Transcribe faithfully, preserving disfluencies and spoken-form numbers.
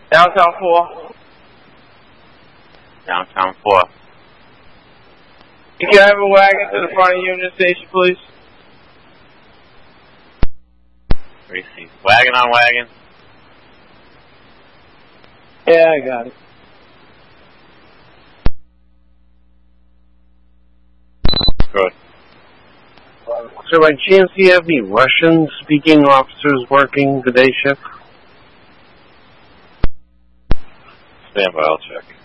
Downtown four. Downtown four. You can have a wagon to the front of Union Station, please. Receive. Wagon on wagon. Yeah, I got it. Good. So by chance, do you have any Russian-speaking officers working the day shift? Stand by, I'll check.